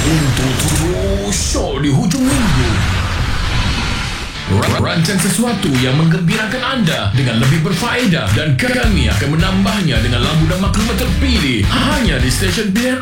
Untuk terus show di hujung minggu, rancang sesuatu yang menggembirakan anda dengan lebih berfaedah, dan kami akan menambahnya dengan lagu dan maklumat terpilih hanya di stesen pilihan